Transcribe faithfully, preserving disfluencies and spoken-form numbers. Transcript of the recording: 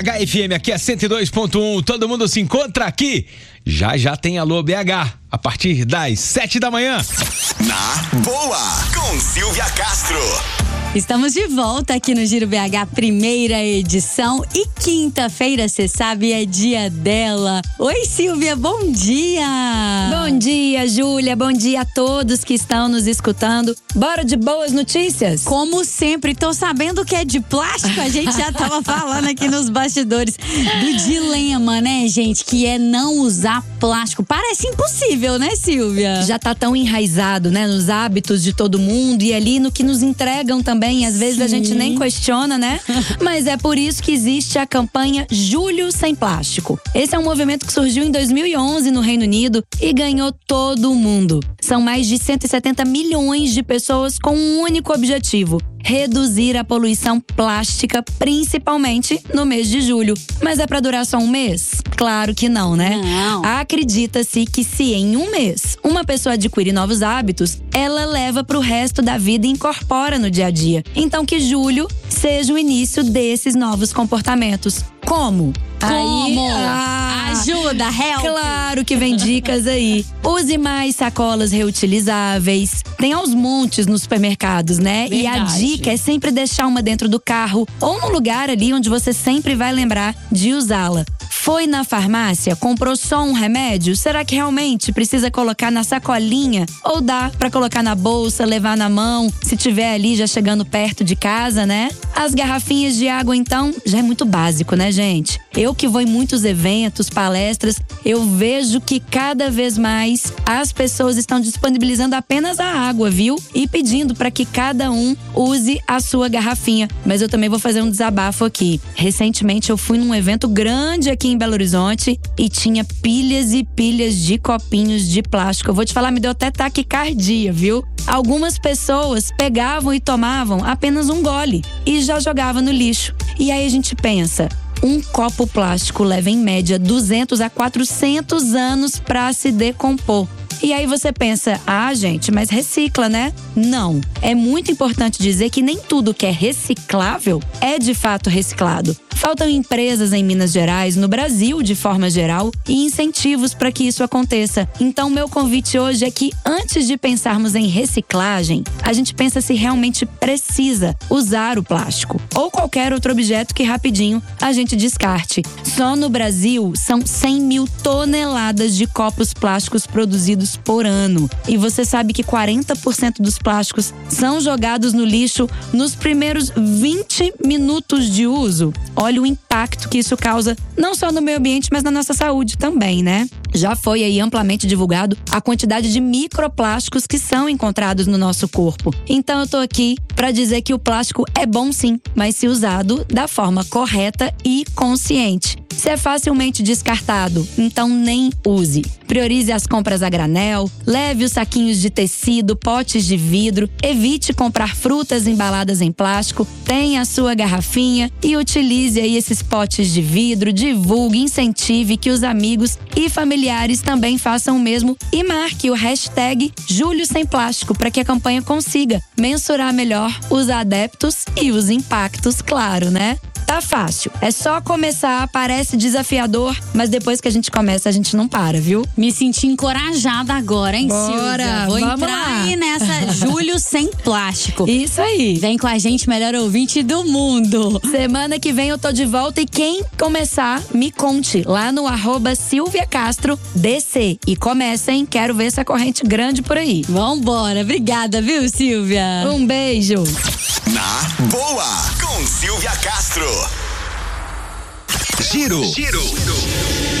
H F M aqui é cento e dois ponto um, todo mundo se encontra aqui. Já já tem Alô B H, a partir das sete da manhã. Na Boa, com Silvia Castro. Estamos de volta aqui no Giro B H, primeira edição. E quinta-feira, você sabe, é dia dela. Oi, Silvia, bom dia! Bom dia, Júlia. Bom dia a todos que estão nos escutando. Bora de boas notícias? Como sempre, tô sabendo que é de plástico. A gente já tava falando aqui nos bastidores do dilema, né, gente? Que é não usar plástico. Parece impossível, né, Silvia? Já tá tão enraizado, né, nos hábitos de todo mundo e ali no que nos entregam também. Às vezes Sim. a gente nem questiona, né? Mas é por isso que existe a campanha Julho Sem Plástico. Esse é um movimento que surgiu em dois mil e onze no Reino Unido e ganhou todo o mundo. São mais de cento e setenta milhões de pessoas com um único objetivo: reduzir a poluição plástica, principalmente no mês de julho. Mas é pra durar só um mês? Claro que não, né? Não. Acredita-se que se em um mês uma pessoa adquire novos hábitos, ela leva pro resto da vida e incorpora no dia a dia. Então que julho seja o início desses novos comportamentos. Como? Como? Aí, ah, Ajuda, help! Claro que vem dicas aí. Use mais sacolas reutilizáveis. Tem aos montes nos supermercados, né? Verdade. E a dica é sempre deixar uma dentro do carro ou num lugar ali onde você sempre vai lembrar de usá-la. Foi na farmácia, comprou só um remédio? Será que realmente precisa colocar na sacolinha? Ou dá pra colocar na bolsa, levar na mão, se tiver ali já chegando perto de casa, né? As garrafinhas de água, então, já é muito básico, né, gente? Eu que vou em muitos eventos, palestras, eu vejo que cada vez mais as pessoas estão disponibilizando apenas a água, viu? E pedindo para que cada um use a sua garrafinha. Mas eu também vou fazer um desabafo aqui. Recentemente eu fui num evento grande aqui em Belo Horizonte e tinha pilhas e pilhas de copinhos de plástico. Eu vou te falar, me deu até taquicardia, viu? Algumas pessoas pegavam e tomavam apenas um gole e já jogavam no lixo. E aí a gente pensa, um copo plástico leva em média duzentos a quatrocentos anos para se decompor. E aí você pensa, ah, gente, mas recicla, né? Não. É muito importante dizer que nem tudo que é reciclável é de fato reciclado. Faltam empresas em Minas Gerais, no Brasil de forma geral, e incentivos para que isso aconteça. Então, meu convite hoje é que, antes de pensarmos em reciclagem, a gente pensa se realmente precisa usar o plástico ou qualquer outro objeto que rapidinho a gente descarte. Só no Brasil, são cem mil toneladas de copos plásticos produzidos por ano. E você sabe que quarenta por cento dos plásticos são jogados no lixo nos primeiros vinte minutos de uso. Olha o impacto que isso causa, não só no meio ambiente, mas na nossa saúde também, né? Já foi aí amplamente divulgado a quantidade de microplásticos que são encontrados no nosso corpo. Então eu tô aqui para dizer que o plástico é bom sim, mas se usado da forma correta e consciente. Se é facilmente descartado, então nem use. Priorize as compras a granel, leve os saquinhos de tecido, potes de vidro, evite comprar frutas embaladas em plástico, tenha a sua garrafinha e utilize aí esses potes de vidro, divulgue, incentive que os amigos e familiares também façam o mesmo e marque o hashtag Julho Sem Plástico para que a campanha consiga mensurar melhor os adeptos e os impactos, claro, né? Tá fácil, é só começar, parece desafiador, mas depois que a gente começa, a gente não para, viu? Me senti encorajada agora, hein, Bora, Silvia? Vou vamos entrar lá. aí nessa Julho Sem Plástico. Isso aí. Vem com a gente, melhor ouvinte do mundo. Semana que vem eu tô de volta e quem começar, me conte lá no arroba Silvia Castro D C. E comecem, quero ver essa corrente grande por aí. Vambora, obrigada, viu, Silvia? Um beijo. Na Boa, com Silvia Castro. Giro. Giro.